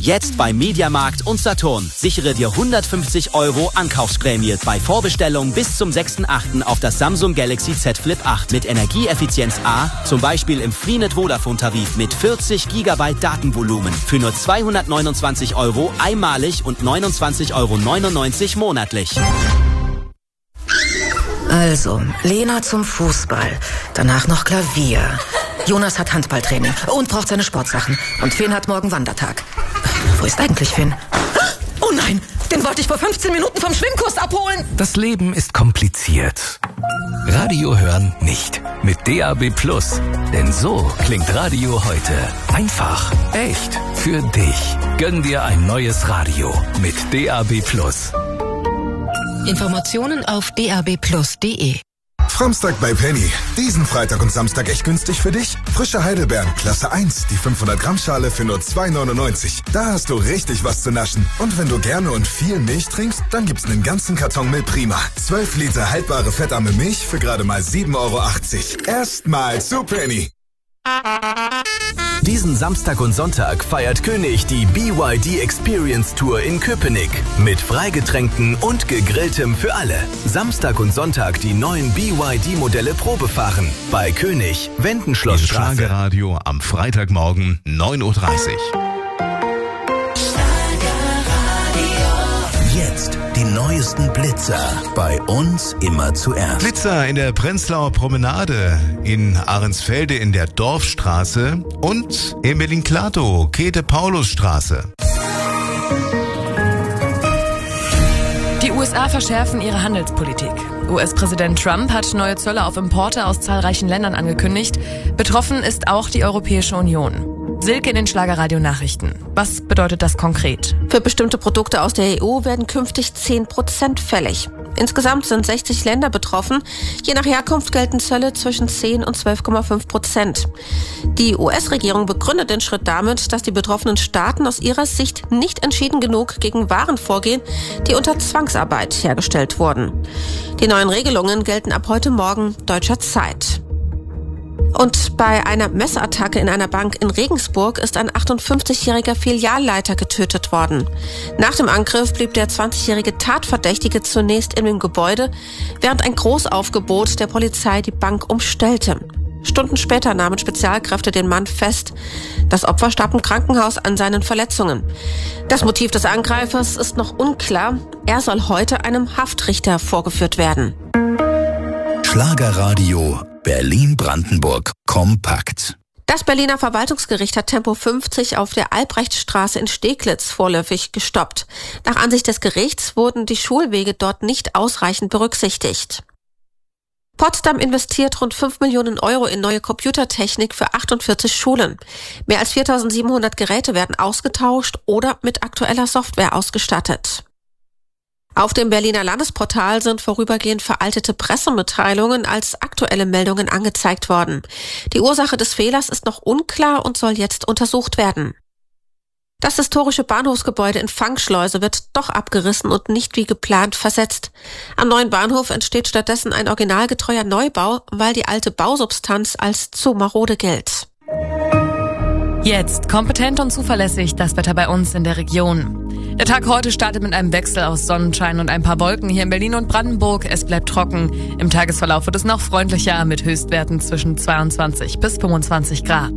Jetzt bei Mediamarkt und Saturn. Sichere dir 150 € Ankaufsprämie bei Vorbestellung bis zum 6.8. auf das Samsung Galaxy Z Flip 8 mit Energieeffizienz A, zum Beispiel im Freenet Vodafone-Tarif mit 40 GB Datenvolumen für nur 229 € einmalig und 29,99 € monatlich. Also, Lena zum Fußball, danach noch Klavier. Jonas hat Handballtraining und braucht seine Sportsachen. Und Finn hat morgen Wandertag. Wo ist eigentlich Finn? Oh nein, den wollte ich vor 15 Minuten vom Schwimmkurs abholen. Das Leben ist kompliziert. Radio hören nicht. Mit DAB+. Denn so klingt Radio heute. Einfach, echt, für dich. Gönn dir ein neues Radio mit DAB+. Informationen auf dabplus.de. Samstag bei Penny. Diesen Freitag und Samstag echt günstig für dich? Frische Heidelbeeren, Klasse 1, die 500 Gramm Schale für nur 2,99. Da hast du richtig was zu naschen. Und wenn du gerne und viel Milch trinkst, dann gibt's einen ganzen Karton Milch Prima. 12 Liter haltbare fettarme Milch für gerade mal 7,80 €. Erstmal zu Penny. Diesen Samstag und Sonntag feiert König die BYD Experience Tour in Köpenick mit Freigetränken und Gegrilltem für alle. Samstag und Sonntag die neuen BYD-Modelle Probe fahren bei König, Wendenschlossstraße. Schlagerradio am Freitagmorgen 9:30 Uhr. Jetzt die neuesten Blitzer. Bei uns immer zuerst. Blitzer in der Prenzlauer Promenade, in Ahrensfelde in der Dorfstraße und in Berlin-Klatow, Käthe-Paulus-Straße. Die USA verschärfen ihre Handelspolitik. US-Präsident Trump hat neue Zölle auf Importe aus zahlreichen Ländern angekündigt. Betroffen ist auch die Europäische Union. Silke in den Schlagerradio-Nachrichten. Was bedeutet das konkret? Für bestimmte Produkte aus der EU werden künftig 10% fällig. Insgesamt sind 60 Länder betroffen. Je nach Herkunft gelten Zölle zwischen 10 und 12,5%. Die US-Regierung begründet den Schritt damit, dass die betroffenen Staaten aus ihrer Sicht nicht entschieden genug gegen Waren vorgehen, die unter Zwangsarbeit hergestellt wurden. Die neuen Regelungen gelten ab heute Morgen deutscher Zeit. Und bei einer Messerattacke in einer Bank in Regensburg ist ein 58-jähriger Filialleiter getötet worden. Nach dem Angriff blieb der 20-jährige Tatverdächtige zunächst in dem Gebäude, während ein Großaufgebot der Polizei die Bank umstellte. Stunden später nahmen Spezialkräfte den Mann fest. Das Opfer starb im Krankenhaus an seinen Verletzungen. Das Motiv des Angreifers ist noch unklar. Er soll heute einem Haftrichter vorgeführt werden. Schlagerradio Berlin-Brandenburg kompakt. Das Berliner Verwaltungsgericht hat Tempo 50 auf der Albrechtstraße in Steglitz vorläufig gestoppt. Nach Ansicht des Gerichts wurden die Schulwege dort nicht ausreichend berücksichtigt. Potsdam investiert rund 5 Millionen € in neue Computertechnik für 48 Schulen. Mehr als 4.700 Geräte werden ausgetauscht oder mit aktueller Software ausgestattet. Auf dem Berliner Landesportal sind vorübergehend veraltete Pressemitteilungen als aktuelle Meldungen angezeigt worden. Die Ursache des Fehlers ist noch unklar und soll jetzt untersucht werden. Das historische Bahnhofsgebäude in Fangschleuse wird doch abgerissen und nicht wie geplant versetzt. Am neuen Bahnhof entsteht stattdessen ein originalgetreuer Neubau, weil die alte Bausubstanz als zu marode gilt. Jetzt kompetent und zuverlässig das Wetter bei uns in der Region. Der Tag heute startet mit einem Wechsel aus Sonnenschein und ein paar Wolken hier in Berlin und Brandenburg. Es bleibt trocken. Im Tagesverlauf wird es noch freundlicher mit Höchstwerten zwischen 22 bis 25 Grad.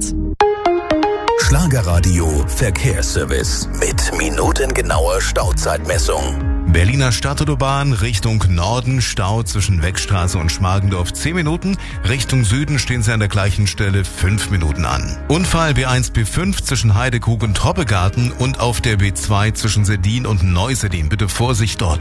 Schlagerradio Verkehrsservice mit minutengenauer Stauzeitmessung. Berliner Stadtautobahn Richtung Norden, Stau zwischen Wegstraße und Schmargendorf 10 Minuten. Richtung Süden stehen sie an der gleichen Stelle 5 Minuten an. Unfall B1, B5 zwischen Heidekrug und Hoppegarten und auf der B2 zwischen Sedin und Neusedin. Bitte Vorsicht dort.